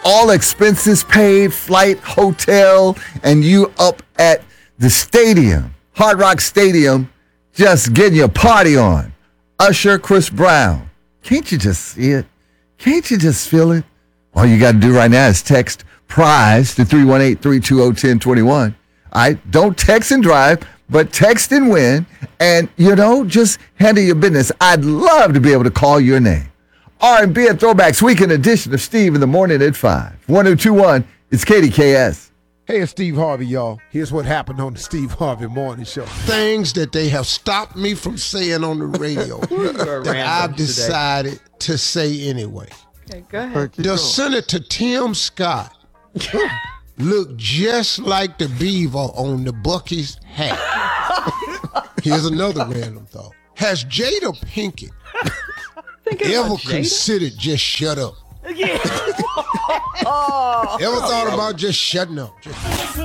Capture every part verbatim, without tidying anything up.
all expenses paid, flight, hotel, and you up at the stadium, Hard Rock Stadium, just getting your party on. Usher, Chris Brown. Can't you just see it? Can't you just feel it? All you got to do right now is text PRIZE to three one eight, three two zero, one zero two one. All right, don't text and drive, but text and win. And, you know, just handle your business. I'd love to be able to call your name. R and B and Throwbacks Weekend edition of Steve in the Morning at five. one oh two one, it's K D K S. Hey, it's Steve Harvey, y'all. Here's what happened on the Steve Harvey Morning Show. Things that they have stopped me from saying on the radio that I've decided today. to say anyway. Okay, go ahead. Does Senator Tim Scott look just like the beaver on the Buc-ee's hat? Here's another random thought. Has Jada Pinkett ever considered just shut up? Yeah. Ever thought about just shutting up? Just...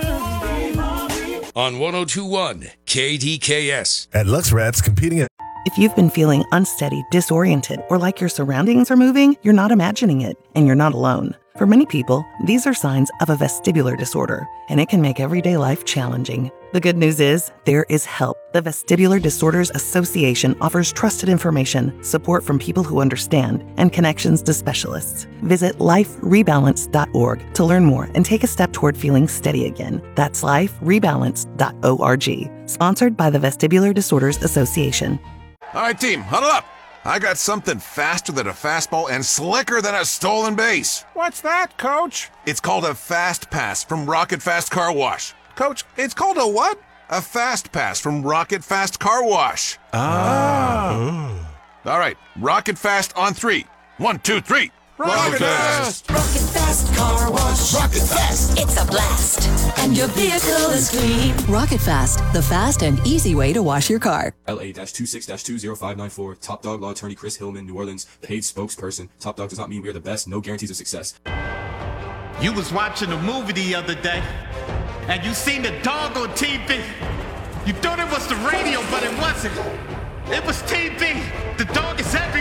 On one oh two one K D K S. At LuxRats, competing at... If you've been feeling unsteady, disoriented, or like your surroundings are moving, you're not imagining it, and you're not alone. For many people, these are signs of a vestibular disorder, and it can make everyday life challenging. The good news is, there is help. The Vestibular Disorders Association offers trusted information, support from people who understand, and connections to specialists. Visit life rebalance dot org to learn more and take a step toward feeling steady again. That's life rebalance dot org. Sponsored by the Vestibular Disorders Association. All right, team, huddle up. I got something faster than a fastball and slicker than a stolen base. What's that, Coach? It's called a Fast Pass from Rocket Fast Car Wash. Coach, it's called a what? A Fast Pass from Rocket Fast Car Wash. Ah. All right, Rocket Fast on three. One, two, three. Rocket Fast! Rocket Fast Car Wash. Rocket Fast. It's a blast. And your vehicle is clean. Rocket Fast, the fast and easy way to wash your car. L A twenty-six two oh five nine four. Top Dog Law Attorney Chris Hillman, New Orleans. Paid spokesperson. Top Dog does not mean we are the best. No guarantees of success. You was watching a movie the other day, and you seen the dog on T V. You thought it was the radio, but it wasn't. It was T V. The dog is everywhere.